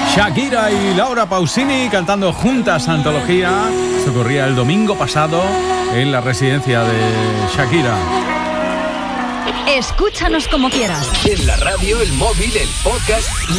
Shakira y Laura Pausini cantando juntas Antología. Esto ocurría el domingo pasado en la residencia de Shakira. Escúchanos como quieras. En la radio, el móvil, el podcast.